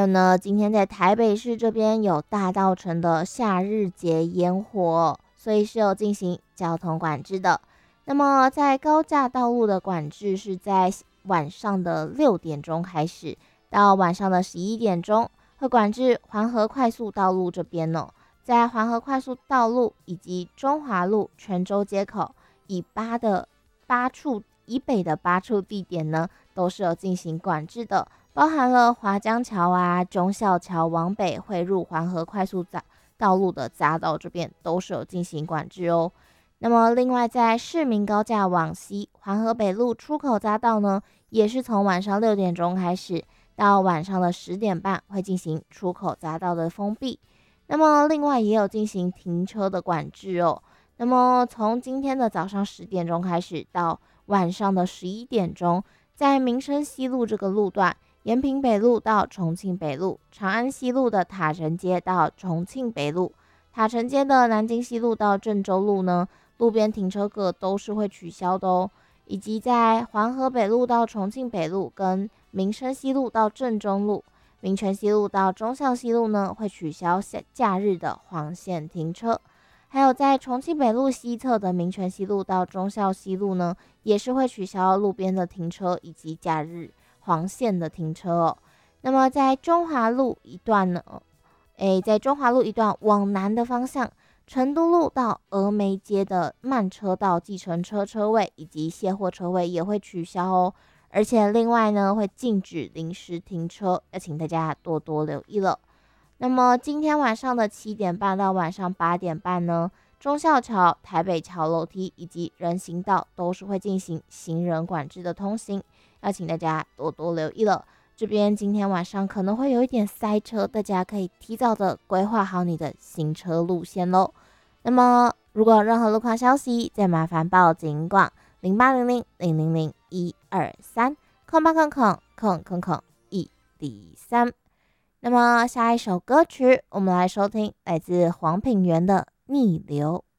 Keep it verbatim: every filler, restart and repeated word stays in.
有呢，今天在台北市这边有大稻埕的夏日节烟火，所以是有进行交通管制的。那么在高架道路的管制是在晚上的六点钟开始，到晚上的十一点钟会管制环河快速道路这边哦。在环河快速道路以及中华路、泉州街口以八的八处以北的八处地点呢，都是有进行管制的，包含了华江桥啊、忠孝桥往北汇入环河快速道路的匝道这边都是有进行管制哦。那么另外在市民高架往西环河北路出口匝道呢，也是从晚上六点钟开始到晚上的十点半会进行出口匝道的封闭。那么另外也有进行停车的管制哦。那么从今天的早上十点钟开始到晚上的十一点钟，在民生西路这个路段，延平北路到重庆北路，长安西路的塔城街到重庆北路，塔城街的南京西路到郑州路呢，路边停车格都是会取消的哦。以及在环河北路到重庆北路跟民生西路到正中路，民权西路到忠孝西路呢，会取消假日的黄线停车。还有在重庆北路西侧的民权西路到忠孝西路呢，也是会取消路边的停车以及假日黄线的停车哦。那么在中华路一段呢，诶，在中华路一段往南的方向，成都路到峨眉街的慢车道计程车车位以及卸货车位也会取消哦。而且另外呢，会禁止临时停车，要请大家多多留意了。那么今天晚上的七点半到晚上八点半呢，忠孝桥、台北桥楼梯以及人行道都是会进行行人管制的通行，要请大家多多留意了。这边今天晚上可能会有一点塞车，大家可以提早的规划好你的行车路线咯。那么如果有任何路况消息，再麻烦报警广零八零零零零零一二三空八空空空空空一第三。那么下一首歌曲，我们来收听来自黄品源的《逆流》。